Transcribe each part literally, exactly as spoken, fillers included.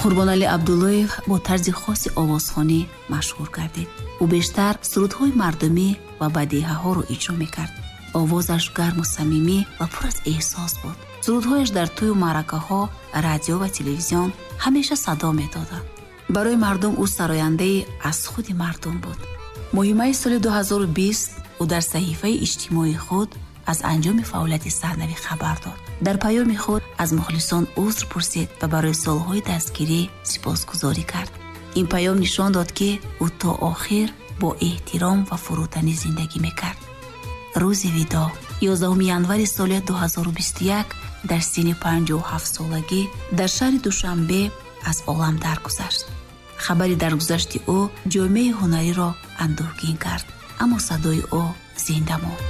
қурбонали абдуллоев бо тарзи хоси овозхонӣ машҳур гардид. ӯ бештар сурудҳои мардумӣ ва бадиҳаҳоро иҷро мекард. овозаш гарму самимӣ ва пур аз эҳсос буд. сурудҳояш дар тӯю маъракаҳо, радио ва телевизион ҳамеша садо медоданд. барои мардум ӯ сарояндаи аз худи мардум буд. моҳимаи соли ду ҳазору бист ӯ дар саҳифаи иҷтимоии худ аз анҷоми фаъолияти саҳнавӣ хабар дод. дар паёми худ аз мухлисон узр пурсид ва барои солҳои дастгирӣ сипосгузорӣ кард. ин паём нишон дод, ки ӯ то охир бо эҳтиром ва фурӯтанӣ зиндагӣ мекард. рӯзи видо ёздаҳуми январи соли ду ҳазору бисту як дар синни панҷоҳу ҳафт солагӣ дар шаҳри Душанбе аз олам даргузашт. хабари даргузашти ӯ ҷомеаи ҳунариро андӯҳгин кард, аммо садои ӯ зинда монд.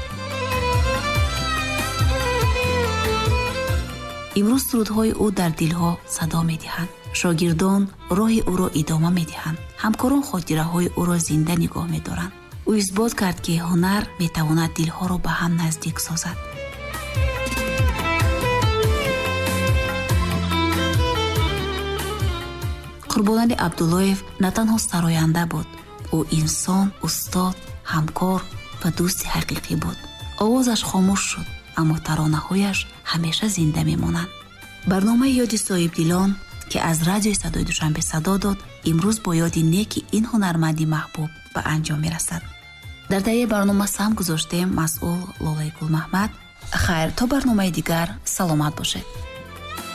имрӯз сурудҳои ӯ дар дилҳо садо медиҳанд. шогирдон роҳи ӯро идома медиҳанд. ҳамкорон хотираҳои ӯро зинда нигоҳ медоранд. ӯ исбот кард, ки ҳунар метавонад дилҳоро ба ҳам наздик созад. қурбонали абдуллоев на танҳо сароянда буд, ӯ инсон, устод, ҳамкор ва дӯсти ҳақиқӣ буд. овозаш хомӯш шуд, аммо таронаҳояш ҳамеша зинда мемонанд. барномаи ёди соҳибдилон, ки аз радиои садои Душанбе садо дод, имрӯз бо ёди неки ин ҳунарманди маҳбуб ба анҷом мерасад. дар таҳияи барнома сам гузоштем масъул Лолаи Гулмаҳмад. хайр, то барномаи дигар саломат бошед.